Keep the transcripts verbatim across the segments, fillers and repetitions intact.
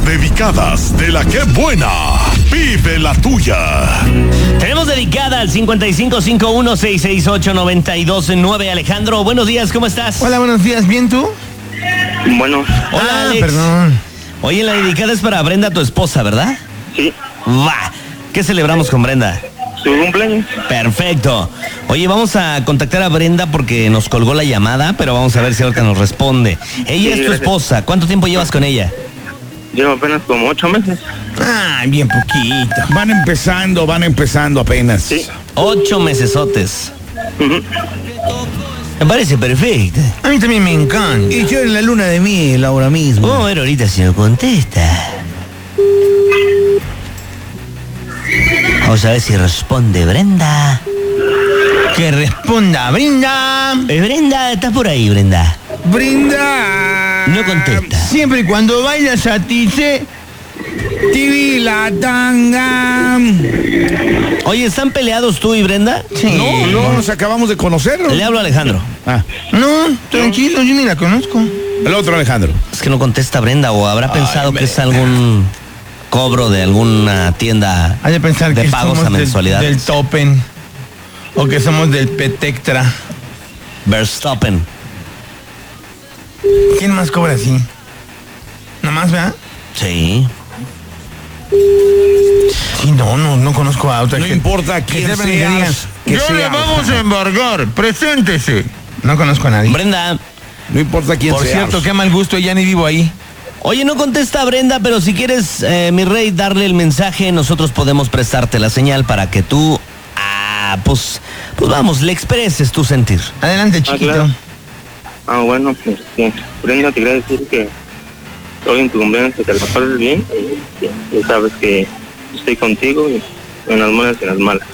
dedicadas de la que buena. Vive la tuya. Tenemos dedicada al cincuenta y cinco cincuenta y uno sesenta y seis ocho noventa y dos nueve. Alejandro, buenos días, ¿cómo estás? Hola, buenos días, ¿bien tú? Bueno. Hola, ah, Alex. Perdón. Oye, la dedicada es para Brenda, tu esposa, ¿verdad? Sí. Va. ¿Qué celebramos con Brenda? Su cumpleaños. Perfecto. Oye, vamos a contactar a Brenda porque nos colgó la llamada, pero vamos a ver si ahorita nos responde. Ella Sí, es tu gracias. esposa. ¿Cuánto tiempo llevas con ella? Llevo apenas como ocho meses. Ah, bien poquito. Van empezando, van empezando apenas. Sí. Ocho mesesotes. Ujú. Me parece perfecto. A mí también me encanta. Y yo en la luna de miel ahora mismo. Vamos a ver ahorita si nos contesta. Vamos a ver si responde Brenda. Que responda, Brenda. Eh, Brenda, ¿estás por ahí, Brenda? Brinda. No contesta. Siempre y cuando bailas a ti, se... T V la tanga. Oye, ¿están peleados tú y Brenda? Sí. No, no, nos acabamos de conocer. Le hablo a Alejandro. Ah, No, tranquilo, yo ni la conozco. el otro Alejandro. Es que no contesta Brenda o habrá pensado que es algún cobro de alguna tienda Hay de pensar de que pagos somos a del, mensualidades. del Topen. O que somos del Petectra. Verstappen. ¿Quién más cobra así? ¿Nomás, verdad? Sí. Sí, no, no, no conozco a otra No gente. importa Que quién sepan y que digan, seas, que yo le seas. vamos a embargar, preséntese. No conozco a nadie. Brenda. No importa quién Por seas. cierto, qué mal gusto, ya ni vivo ahí. Oye, no contesta Brenda, pero si quieres, eh, mi rey, darle el mensaje, nosotros podemos prestarte la señal para que tú, ah, pues, pues vamos, le expreses tu sentir. Adelante, chiquito. claro. Ah, bueno, este, Brenda, te quería decir que hoy en tu cumpleaños que te la pases bien. Y, y, ya sabes que estoy contigo y en las buenas y en las malas.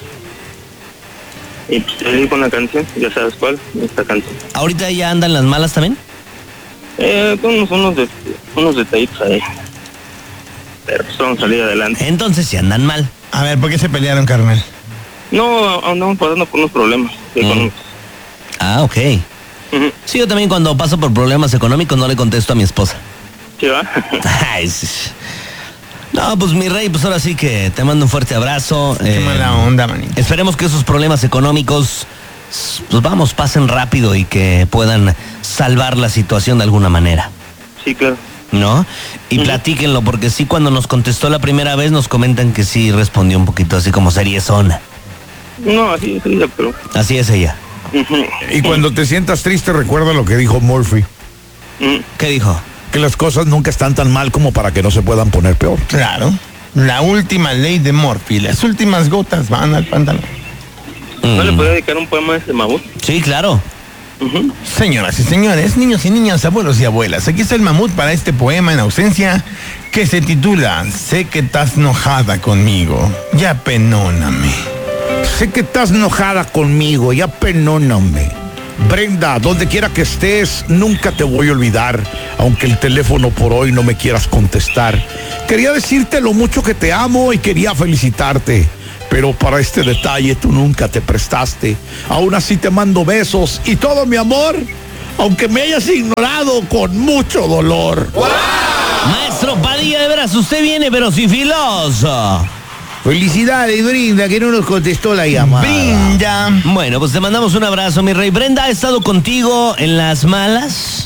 Y pues, te digo una canción, ya sabes cuál, esta canción. ¿Ahorita ya andan las malas también? Eh, con unos, unos, de- unos detallitos ahí. Pero pues vamos a salir adelante. Entonces si andan mal. A ver, ¿por qué se pelearon, carnal? No, andamos pasando por unos problemas económicos. Ah, ok. Ujú. Sí, yo también cuando paso por problemas económicos no le contesto a mi esposa. ¿Sí va? Ay, sí. No, pues mi rey, pues ahora sí que te mando un fuerte abrazo. Qué eh, mala onda, manito. Esperemos que esos problemas económicos, pues vamos, pasen rápido y que puedan salvar la situación de alguna manera, Sí, claro. ¿no? Y Ujú. platíquenlo, porque sí, cuando nos contestó la primera vez nos comentan que sí respondió un poquito así como seriezona. No, así es ella, pero... Así es ella. Ujú. Y cuando te sientas triste, recuerda lo que dijo Murphy. Ujú. ¿Qué dijo? Que las cosas nunca están tan mal como para que no se puedan poner peor. Claro. La última ley de Murphy. Las últimas gotas van al pantalón. ¿No le Mm, podía dedicar un poema a ese mamut? Sí, claro. Ujú. Señoras y señores, niños y niñas, abuelos y abuelas, aquí está el mamut para este poema en ausencia que se titula Sé que estás enojada conmigo, ya penóname. Sé que estás enojada conmigo, ya penóname. Brenda, donde quiera que estés, nunca te voy a olvidar, aunque el teléfono por hoy no me quieras contestar. Quería decirte lo mucho que te amo y quería felicitarte, pero para este detalle tú nunca te prestaste. Aún así te mando besos y todo mi amor, aunque me hayas ignorado con mucho dolor. Maestro Padilla, de veras, usted viene pero sin filoso. Felicidades, Brenda, que no nos contestó la llamada. Brinda. Bueno, pues te mandamos un abrazo, mi rey. Brenda, ¿ha estado contigo en las malas?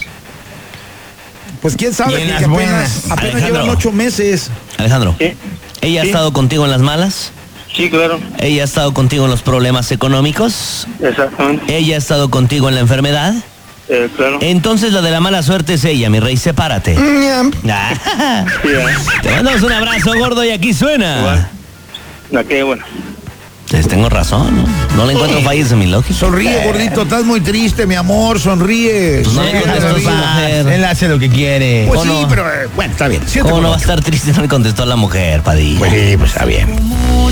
Pues quién sabe, Y en que las apenas, buenas. apenas Alejandro. llevan ocho meses. Alejandro, Sí. ¿ella ha Sí. estado contigo en las malas? Sí, claro. ¿Ella ha estado contigo en los problemas económicos? Exactamente. ¿Ella ha estado contigo en la enfermedad? Eh, claro. Entonces la de la mala suerte es ella, mi rey, sepárate. Ñam. Ah, Sí, ¿eh? te mandamos un abrazo, gordo, y aquí suena. Igual. Ah, qué bueno. Pues tengo razón, ¿no? No le encuentro fallas en mi lógica. Sonríe, gordito, estás muy triste, mi amor, sonríe. Pues no le Sonríe, contestó sonríe. su mujer. Él hace lo que quiere. Pues ¿O sí, no? pero eh, bueno, está bien. Siete ¿Cómo no va a por ocho. estar triste? No le contestó a la mujer, Padilla. Pues sí, pues está bien.